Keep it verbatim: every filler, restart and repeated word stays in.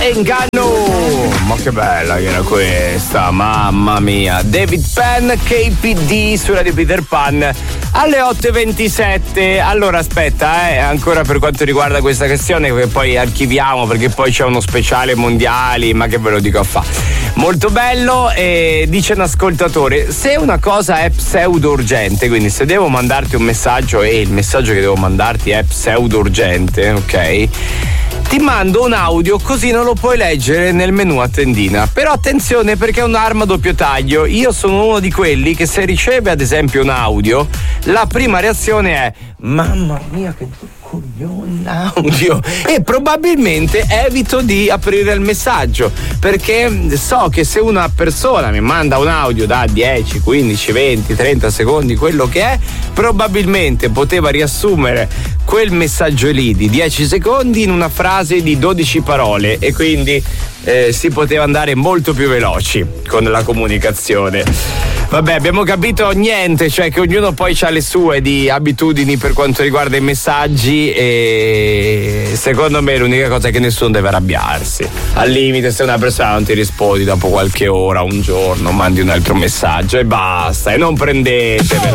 Engano. Ma che bella che era questa, mamma mia. David Penn, K P D su Radio Peter Pan alle otto e ventisette. Allora aspetta, eh, ancora per quanto riguarda questa questione che poi archiviamo perché poi c'è uno speciale mondiali, ma che ve lo dico a fa. Molto bello, e dice un ascoltatore: se una cosa è pseudo urgente, quindi se devo mandarti un messaggio e il messaggio che devo mandarti è pseudo urgente, ok? Ti mando un audio così non lo puoi leggere nel menu a tendina. Però attenzione, perché è un'arma a doppio taglio. Io sono uno di quelli che se riceve ad esempio un audio, la prima reazione è: mamma mia che coglione audio, e probabilmente evito di aprire il messaggio perché so che se una persona mi manda un audio da dieci, quindici, venti, trenta secondi, quello che è, probabilmente poteva riassumere quel messaggio lì di dieci secondi in una frase di dodici parole, e quindi eh, si poteva andare molto più veloci con la comunicazione. Vabbè, abbiamo capito niente, cioè che ognuno poi ha le sue di abitudini per quanto riguarda i messaggi, e secondo me l'unica cosa è che nessuno deve arrabbiarsi. Al limite, se una persona non ti rispondi dopo qualche ora, un giorno, mandi un altro messaggio e basta, e non prendetevela.